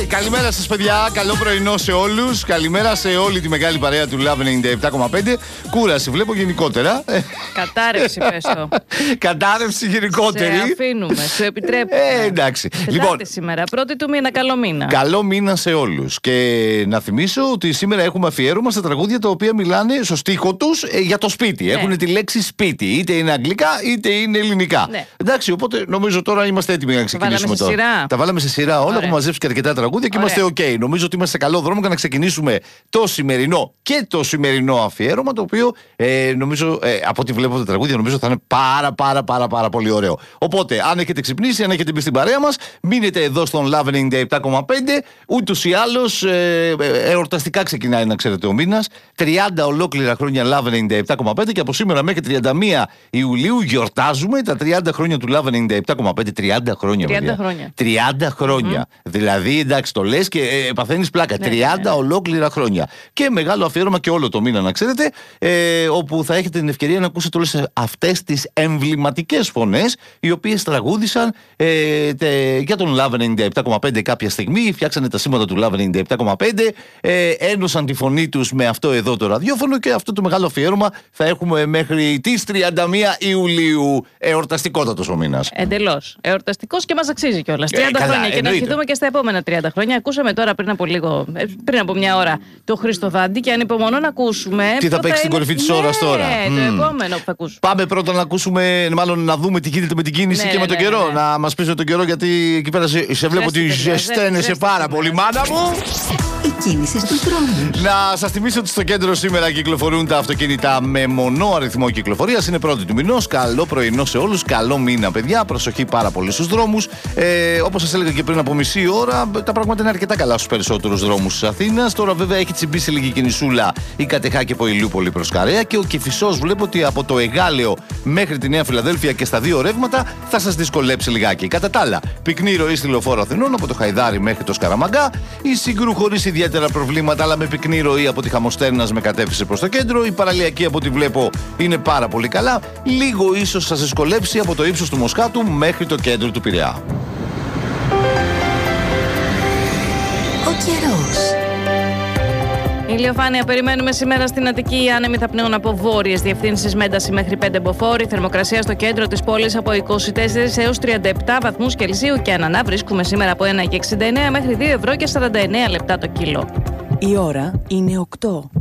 Καλημέρα σας, παιδιά. Καλό πρωινό σε όλους. Καλημέρα σε όλη τη μεγάλη παρέα του Love 97,5. Κούραση, βλέπω γενικότερα. Κατάρρευση, πες το. Κατάρρευση γενικότερη. Σε αφήνουμε, σου επιτρέπουμε. Εντάξει. Λοιπόν, σήμερα, πρώτη του μήνα, καλό μήνα. Καλό μήνα σε όλους. Και να θυμίσω ότι σήμερα έχουμε αφιέρωμα στα τραγούδια τα οποία μιλάνε στο στίχο τους για το σπίτι. Ναι. Έχουν τη λέξη σπίτι. Είτε είναι αγγλικά είτε είναι ελληνικά. Ναι. Εντάξει, οπότε νομίζω τώρα είμαστε έτοιμοι να ξεκινήσουμε τώρα. Τα βάλαμε σε σειρά όλα. Έχουμε μαζέψει και αρκετά τραγούδια και είμαστε OK. Νομίζω ότι είμαστε σε καλό δρόμο για να ξεκινήσουμε το σημερινό και το σημερινό αφιέρωμα. Το οποίο νομίζω, από ό,τι βλέπω τα τραγούδια, νομίζω θα είναι πάρα πολύ ωραίο. Οπότε, αν έχετε ξυπνήσει, αν έχετε μπει στην παρέα μας, μείνετε εδώ στον Love 97,5. Ούτως ή άλλως, εορταστικά ξεκινάει, να ξέρετε, ο μήνας. 30 ολόκληρα χρόνια Love 97,5 και από σήμερα μέχρι 31 Ιουλίου γιορτάζουμε τα 30 χρόνια του Love 97,5. 30 χρόνια, 30 χρόνια. Δηλαδή, εντάξει, το λες και παθαίνεις πλάκα. 30 ολόκληρα χρόνια. Και μεγάλο αφιέρωμα και όλο το μήνα, να ξέρετε, όπου θα έχετε την ευκαιρία να ακούσετε όλες αυτές τις εμβληματικές φωνές, οι οποίες τραγούδησαν για τον Love 97,5 κάποια στιγμή, φτιάξανε τα σήματα του Love 97,5, ένωσαν τη φωνή τους με αυτό εδώ το ραδιόφωνο και αυτό το μεγάλο αφιέρωμα θα έχουμε μέχρι τις 31 Ιουλίου. Εορταστικότατος ο μήνας. Εντελώς. Εορταστικός και μας αξίζει κιόλας. 30 χρόνια και να ευχηθούμε και στα επόμενα 30 χρόνια. Ακούσαμε τώρα πριν από μια ώρα το Χριστοδάντη και ανυπομονώ να ακούσουμε. Τι θα παίξει στην κορυφή της ώρας τώρα. Το επόμενο που θα ακούσουμε. Πάμε πρώτα να ακούσουμε, μάλλον να δούμε τι γίνεται με την κίνηση και με τον καιρό. Να μας πεις με τον καιρό, γιατί εκεί πέρα σε βλέπω ότι ζεσταίνεσαι πάρα πολύ, μάνα μου. Η κίνηση στους δρόμους. Να σας θυμίσω ότι στο κέντρο σήμερα κυκλοφορούν τα αυτοκίνητα με μονό αριθμό κυκλοφορίας. Είναι πρώτη του μηνός. Καλό πρωινό σε όλους. Καλό μήνα, παιδιά. Προσοχή πάρα πολύ στους δρόμους. Όπως σας έλεγα και πριν από μισή ώρα, τα πράγματα είναι αρκετά καλά στους περισσότερους δρόμους της Αθήνας. Τώρα, βέβαια, έχει τσιμπήσει λίγη κινησούλα η Κατεχάκη από Ηλιούπολη προς Καρέα και ο Κηφισός βλέπω ότι από το Εγάλεο μέχρι τη Νέα Φιλαδέλφια και στα δύο ρεύματα θα σας δυσκολέψει λιγάκι. Κατά τα άλλα, πυκνή ροή στη Λεωφόρο Αθηνών από το Χαϊδάρι μέχρι το Σκαραμαγκά. Η Σύγκρου χωρίς ιδιαίτερα προβλήματα, αλλά με πυκνή ροή από τη Χαμοστέρνας με κατεύθυνση προς το κέντρο. Η παραλιακή, από ό,τι βλέπω, είναι πάρα πολύ καλά. Λίγο ίσως σας δυσκολέψει από το ύψος του Μοσχάτου μέχρι το κέντρο του Πειραιά. Ο καιρός. Ηλιοφάνεια περιμένουμε σήμερα στην Αττική. Οι άνεμοι θα πνέουν από βόρειες διευθύνσεις με ένταση μέχρι 5 μποφόρ. Η θερμοκρασία στο κέντρο της πόλης από 24 έως 37 βαθμούς Κελσίου και ανανά βρίσκουμε σήμερα από 1,69 μέχρι 2 ευρώ και 49 λεπτά το κιλό. Η ώρα είναι 8.